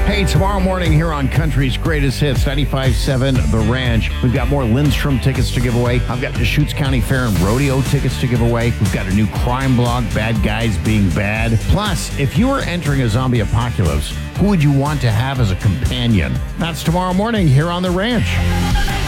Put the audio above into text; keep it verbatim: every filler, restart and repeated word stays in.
Hey, tomorrow morning here on Country's Greatest Hits, ninety-five point seven The Ranch. We've got more Lindstrom tickets to give away. I've got Deschutes County Fair and Rodeo tickets to give away. We've got a new crime blog, Bad Guys Being Bad. Plus, if you were entering a zombie apocalypse, who would you want to have as a companion? That's tomorrow morning here on The Ranch.